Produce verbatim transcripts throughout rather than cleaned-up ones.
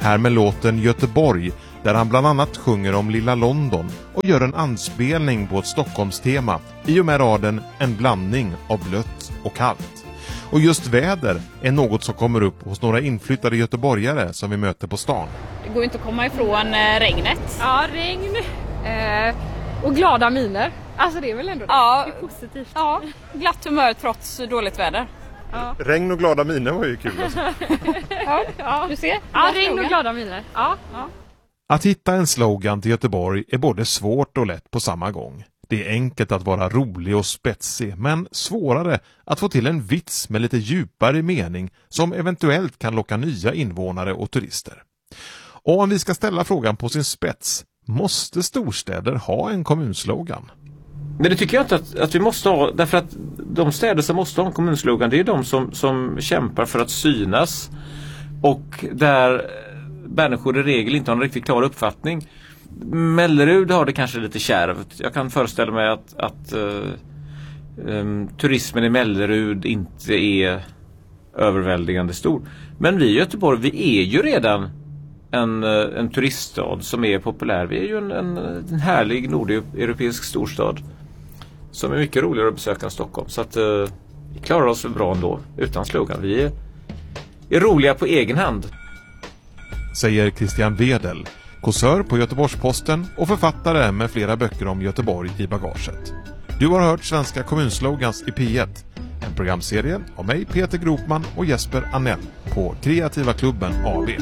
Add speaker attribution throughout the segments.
Speaker 1: Här med låten Göteborg, där han bland annat sjunger om Lilla London och gör en anspelning på ett Stockholmstema i och med raden en blandning av blött och kallt. Och just väder är något som kommer upp hos några inflyttade göteborgare som vi möter på stan.
Speaker 2: Det går inte att komma ifrån eh, regnet.
Speaker 3: Ja, regn eh, och glada miner. Alltså det är väl ändå det.
Speaker 2: Ja,
Speaker 3: Det är positivt.
Speaker 2: Ja, glatt humör trots dåligt väder.
Speaker 3: Ja.
Speaker 1: Regn och glada miner var ju kul alltså.
Speaker 2: Ja, ja, du ser.
Speaker 3: Ja, regn och glada miner. Ja.
Speaker 2: Ja.
Speaker 1: Att hitta en slogan till Göteborg är både svårt och lätt på samma gång. Det är enkelt att vara rolig och spetsig, men svårare att få till en vits med lite djupare mening som eventuellt kan locka nya invånare och turister. Och om vi ska ställa frågan på sin spets, måste storstäder ha en kommunslogan?
Speaker 4: Men det tycker jag inte att, att vi måste ha, därför att de städer som måste ha en kommunslogan, det är de som, som kämpar för att synas och där människor i regel inte har en riktigt klar uppfattning. Mellerud har det kanske lite kärvt. Jag kan föreställa mig att, att uh, um, turismen i Mellerud inte är överväldigande stor. Men vi i Göteborg, vi är ju redan en, en turiststad som är populär. Vi är ju en, en, en härlig nordeuropeisk storstad som är mycket roligare att besöka än Stockholm. Så att uh, vi klarar oss bra ändå utan slogan. Vi är, är roliga på egen hand.
Speaker 1: Säger Christian Wedel, kåsör på Göteborgs-Posten och författare med flera böcker om Göteborg i bagaget. Du har hört Svenska kommunslogans i P ett, en programserie av mig Peter Gropman och Jesper Annell på Kreativa klubben A B.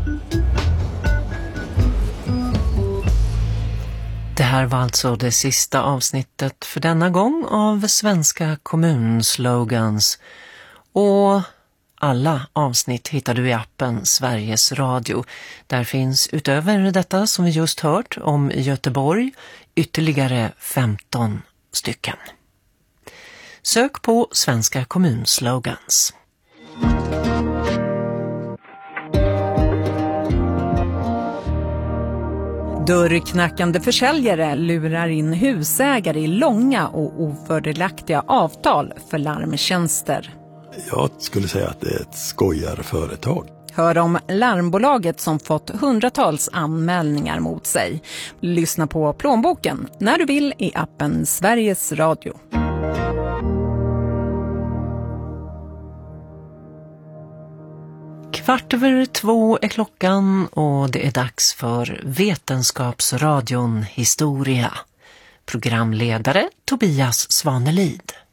Speaker 5: Det här var alltså det sista avsnittet för denna gång av Svenska kommunslogans. Och alla avsnitt hittar du i appen Sveriges Radio. Där finns utöver detta som vi just hört om Göteborg ytterligare femton stycken. Sök på Svenska kommunslogans.
Speaker 6: Dörrknackande försäljare lurar in husägare i långa och ofördelaktiga avtal för larmtjänster.
Speaker 7: Jag skulle säga att det är ett skojarföretag.
Speaker 6: Hör om larmbolaget som fått hundratals anmälningar mot sig. Lyssna på Plånboken när du vill i appen Sveriges Radio.
Speaker 5: Kvart över två är klockan och det är dags för Vetenskapsradion Historia. Programledare Tobias Svanelid.